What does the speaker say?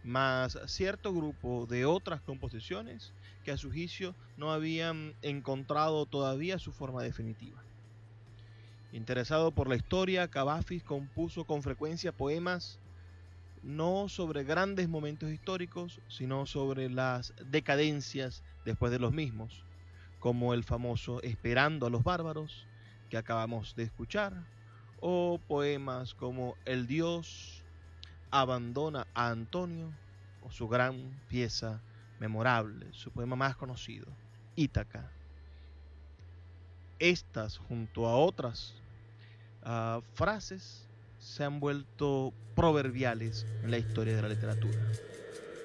más cierto grupo de otras composiciones que a su juicio no habían encontrado todavía su forma definitiva. Interesado por la historia, Cavafis compuso con frecuencia poemas no sobre grandes momentos históricos, sino sobre las decadencias después de los mismos, como el famoso Esperando a los bárbaros que acabamos de escuchar, o poemas como El Dios abandona a Antonio, o su gran pieza memorable, su poema más conocido, Ítaca. Estas, junto a otras frases, se han vuelto proverbiales en la historia de la literatura.